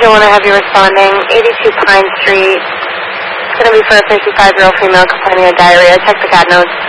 don't want to have you responding. 82 Pine Street. It's going to be for a 55-year-old female complaining of diarrhea. Check the CAD notes.